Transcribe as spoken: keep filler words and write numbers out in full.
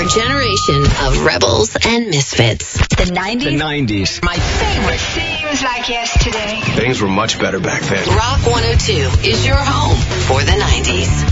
generation of rebels and misfits. The nineties? The nineties. My favorite. Seems like yesterday. Things were much better back then. Rock one oh two is your home for the nineties.